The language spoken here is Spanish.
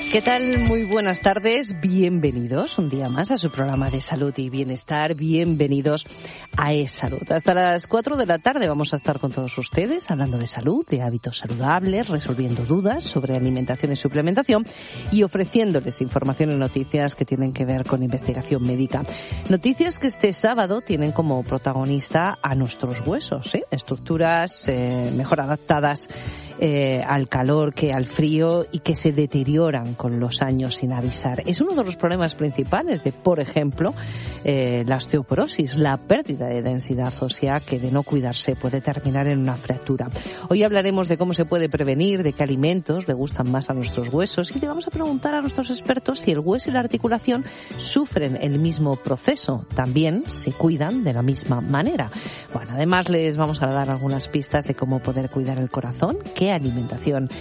¿Qué tal? Muy buenas tardes. Bienvenidos un día más a su programa de salud y bienestar. Bienvenidos a eSalud. Hasta las 4 de la tarde vamos a estar con todos ustedes hablando de salud, de hábitos saludables, resolviendo dudas sobre alimentación y suplementación y ofreciéndoles información y noticias que tienen que ver con investigación médica. Noticias que este sábado tienen como protagonista a nuestros huesos, ¿sí? Estructuras mejor adaptadas al calor que al frío y que se deterioran con los años sin avisar. Es uno de los problemas principales de, por ejemplo, la osteoporosis, la pérdida de densidad ósea que de no cuidarse puede terminar en una fractura. Hoy hablaremos de cómo se puede prevenir, de qué alimentos le gustan más a nuestros huesos y le vamos a preguntar a nuestros expertos si el hueso y la articulación sufren el mismo proceso, también se cuidan de la misma manera. Bueno, además les vamos a dar algunas pistas de cómo poder cuidar el corazón, qué alimentación